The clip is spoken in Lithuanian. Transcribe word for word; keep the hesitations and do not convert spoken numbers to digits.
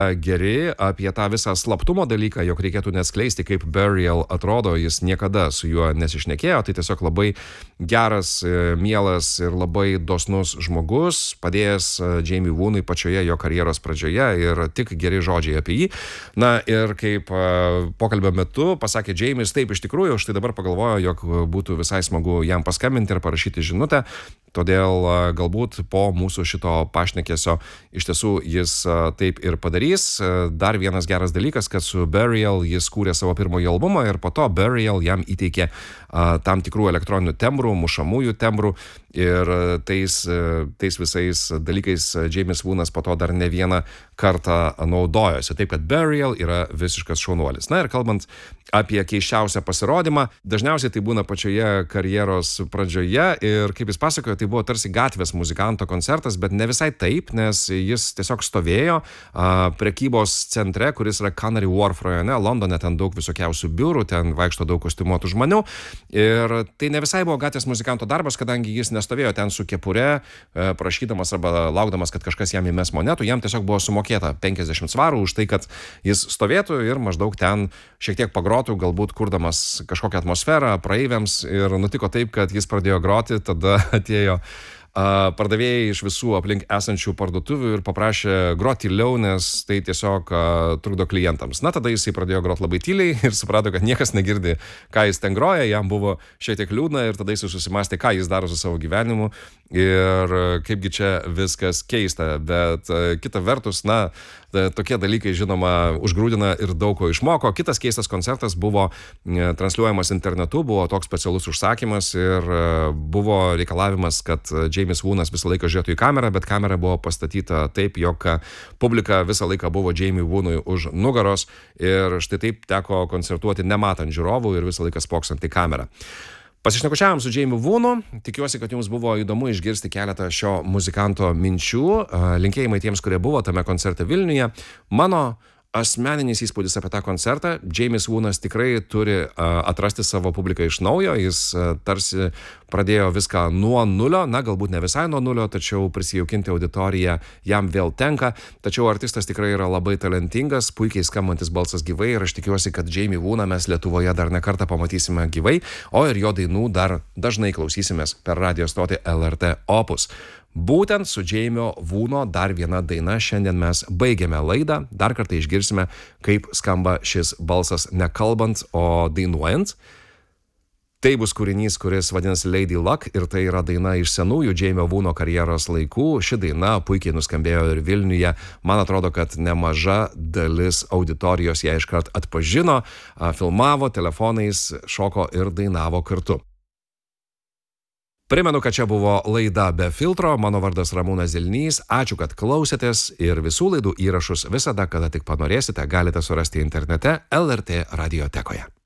geri, apie tą visą slaptumo dalyką, jog reikėtų neskleisti, kaip Burial atrodo, jis niekada su juo nesišnekėjo, tai tiesiog labai geras, mielas ir labai dosnus žmogus, padėjęs Jamie Woonui pačioje jo karjeros pradžioje ir tik geri žodžiai apie jį. Na ir kaip pokalbio metu pasakė Jamies, taip iš tikrųjų, štai dabar pagalvojo, jog būtų visai smagu jam paskambinti ir parašyti žinutę, todėl galbūt po mūsų šito pašnekėsio iš tiesų jis taip ir padarys. Dar vienas geras dalykas, kad su Burial jis kūrė savo pirmąjį albumą ir po to Burial jam įteikė a, tam tikrų elektroninių tembrų, mušamųjų tembrų ir tais, tais visais dalykais James Woonas po to dar ne vieną kartą naudojosi. Taip, kad Burial yra visiškas šaunuolis. Na ir kalbant apie keisčiausią pasirodymą, dažniausiai tai būna pačioje karjeros pradžioje ir kaip jis pasakojo, tai buvo tarsi gatvės muzikanto koncertas, bet ne visai taip, nes jis tiesiog stovėjo a, prekybos centre, kuris yra Canary Wharf rajone, Londone, ten daug visokiausių biurų, ten vaikšto daug kostiumuotų žmonių ir tai ne visai buvo gatvės muzikanto darbas, kadangi jis nestovėjo ten su kepure, prašydamas arba laukdamas, kad kažkas jam įmes monetų, jam tiesiog buvo sumokėta penkiasdešimt svarų už tai, kad jis stovėtų ir maždaug ten šiek tiek pagrotų, galbūt kurdamas kažkokią atmosferą praeiviams ir nutiko taip, kad jis pradėjo groti, tada atėjo Uh, pardavėjai iš visų aplink esančių parduotuvių ir paprašė groti tyliau, nes tai tiesiog uh, trukdo klientams. Na, tada jisai pradėjo groti labai tyliai ir suprato, kad niekas negirdi, ką jis ten groja, jam buvo šiek tiek liūdna ir tada jis susimastė, ką jis daro su savo gyvenimu ir kaipgi čia viskas keista. Bet uh, kita vertus, na, tokie dalykai, žinoma, užgrūdina ir daug ko išmoko. Kitas keistas koncertas buvo transliuojamas internetu, buvo toks specialus užsakymas ir buvo reikalavimas, kad James Woonas visą laiką žiūrėtų į kamerą, bet kamera buvo pastatyta taip, jog publika visą laiką buvo Jamie Woonui už nugaros ir štai taip teko koncertuoti nematant žiūrovų ir visą laiką spoksant į kamerą. Pasišnekučiavom su Jamie Woonu, tikiuosi, kad jums buvo įdomu išgirsti keletą šio muzikanto minčių, linkėjimai tiems, kurie buvo tame koncerte Vilniuje. Mano asmeninis įspūdis apie tą koncertą, James Woonas tikrai turi atrasti savo publiką iš naujo, jis tarsi pradėjo viską nuo nulio, na galbūt ne visai nuo nulio, tačiau prisijaukinti auditoriją jam vėl tenka, tačiau artistas tikrai yra labai talentingas, puikiai skambantis balsas gyvai ir aš tikiuosi, kad Jamie Wooną mes Lietuvoje dar ne kartą pamatysime gyvai, o ir jo dainų dar dažnai klausysimės per radijo stotį L R T Opus. Būtent su Jamie Woono dar viena daina šiandien mes baigiame laidą, dar kartą išgirsime, kaip skamba šis balsas nekalbant, o dainuojant. Tai bus kūrinys, kuris vadinasi Lady Luck ir tai yra daina iš senųjų Jamie Woono karjeros laikų. Ši daina puikiai nuskambėjo ir Vilniuje. Man atrodo, kad nemaža dalis auditorijos ją iškart atpažino, filmavo telefonais, šoko ir dainavo kartu. Primenu, kad čia buvo laida Be filtro, mano vardas Ramūnas Zilnys, ačiū, kad klausėtės ir visų laidų įrašus visada, kada tik panorėsite, galite surasti internete L R T radiotekoje.